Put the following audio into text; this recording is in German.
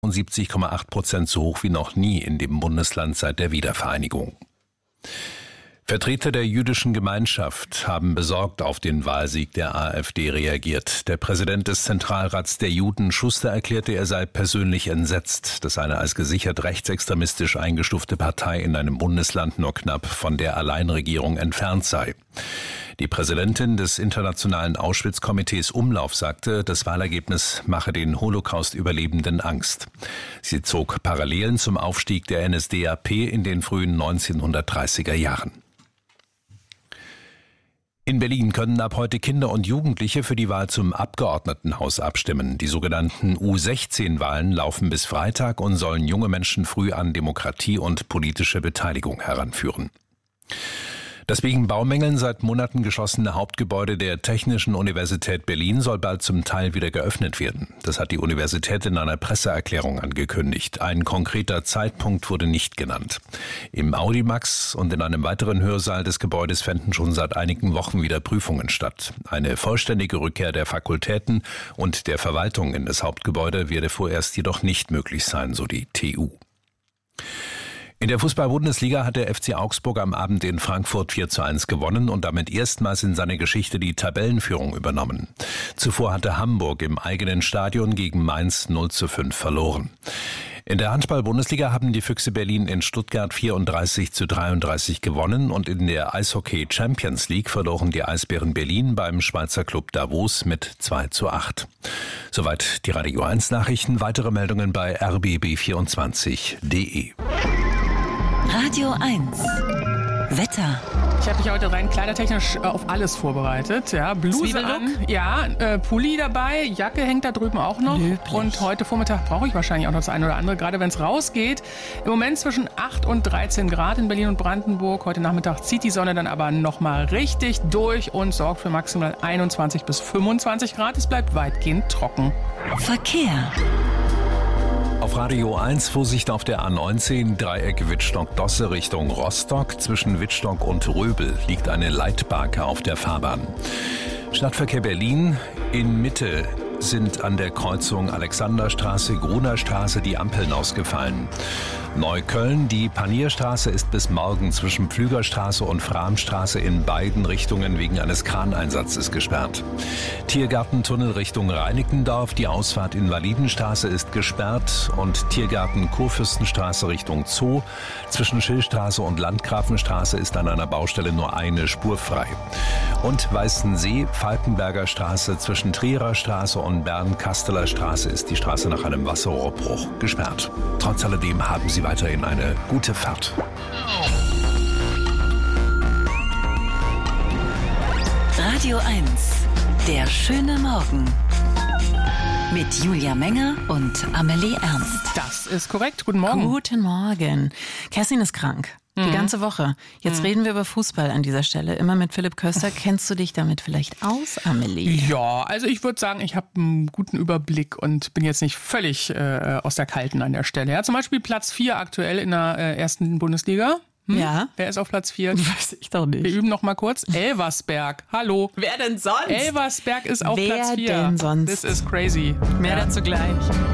70,8%, so hoch wie noch nie in dem Bundesland seit der Wiedervereinigung. Vertreter der jüdischen Gemeinschaft haben besorgt auf den Wahlsieg der AfD reagiert. Der Präsident des Zentralrats der Juden, Schuster, erklärte, er sei persönlich entsetzt, dass eine als gesichert rechtsextremistisch eingestufte Partei in einem Bundesland nur knapp von der Alleinregierung entfernt sei. Die Präsidentin des Internationalen Auschwitz-Komitees Umlauf sagte, das Wahlergebnis mache den Holocaust-Überlebenden Angst. Sie zog Parallelen zum Aufstieg der NSDAP in den frühen 1930er Jahren. In Berlin können ab heute Kinder und Jugendliche für die Wahl zum Abgeordnetenhaus abstimmen. Die sogenannten U16-Wahlen laufen bis Freitag und sollen junge Menschen früh an Demokratie und politische Beteiligung heranführen. Das wegen Baumängeln seit Monaten geschlossene Hauptgebäude der Technischen Universität Berlin soll bald zum Teil wieder geöffnet werden. Das hat die Universität in einer Presseerklärung angekündigt. Ein konkreter Zeitpunkt wurde nicht genannt. Im Audimax und in einem weiteren Hörsaal des Gebäudes fänden schon seit einigen Wochen wieder Prüfungen statt. Eine vollständige Rückkehr der Fakultäten und der Verwaltung in das Hauptgebäude werde vorerst jedoch nicht möglich sein, so die TU. In der Fußball-Bundesliga hat der FC Augsburg am Abend in Frankfurt 4:1 gewonnen und damit erstmals in seiner Geschichte die Tabellenführung übernommen. Zuvor hatte Hamburg im eigenen Stadion gegen Mainz 0:5 verloren. In der Handball-Bundesliga haben die Füchse Berlin in Stuttgart 34:33 gewonnen und in der Eishockey Champions League verloren die Eisbären Berlin beim Schweizer Club Davos mit 2:8. Soweit die Radio 1 Nachrichten. Weitere Meldungen bei rbb24.de. Radio 1 Wetter. Ich habe mich heute rein kleidertechnisch auf alles vorbereitet. Ja, Bluse an, ja, Pulli dabei, Jacke hängt da drüben auch noch. Löblich. Und heute Vormittag brauche ich wahrscheinlich auch noch das eine oder andere, gerade wenn es rausgeht. Im Moment zwischen 8 und 13 Grad in Berlin und Brandenburg. Heute Nachmittag zieht die Sonne dann aber nochmal richtig durch und sorgt für maximal 21 bis 25 Grad. Es bleibt weitgehend trocken. Verkehr. Auf Radio 1 Vorsicht auf der A19, Dreieck Wittstock-Dosse Richtung Rostock. Zwischen Wittstock und Röbel liegt eine Leitbarke auf der Fahrbahn. Stadtverkehr Berlin in Mitte sind an der Kreuzung Alexanderstraße, Grunerstraße die Ampeln ausgefallen. Neukölln, die Panierstraße ist bis morgen zwischen Pflügerstraße und Framstraße in beiden Richtungen wegen eines Kraneinsatzes gesperrt. Tiergartentunnel Richtung Reinickendorf, die Ausfahrt Invalidenstraße ist gesperrt und Tiergarten Kurfürstenstraße Richtung Zoo. Zwischen Schillstraße und Landgrafenstraße ist an einer Baustelle nur eine Spur frei. Und Weißensee, Falkenberger Straße zwischen Trierer Straße und Bern-Kasteler Straße ist die Straße nach einem Wasserrohrbruch gesperrt. Trotz alledem haben Sie weiterhin eine gute Fahrt. Radio 1, der schöne Morgen. Mit Julia Menger und Amelie Ernst. Das ist korrekt. Guten Morgen. Guten Morgen. Kerstin ist krank. Die ganze Woche. Jetzt reden wir über Fußball an dieser Stelle. Immer mit Philipp Köster. Kennst du dich damit vielleicht aus, Amelie? Ja, also ich würde sagen, ich habe einen guten Überblick und bin jetzt nicht völlig aus der Kalten an der Stelle. Ja, zum Beispiel Platz 4 aktuell in der ersten Bundesliga. Ja. Wer ist auf Platz 4? Weiß ich doch nicht. Wir üben noch mal kurz. Elversberg. Hallo. Wer denn sonst? Elversberg ist auf Wer Platz 4. denn sonst? This is crazy. Mehr dazu gleich.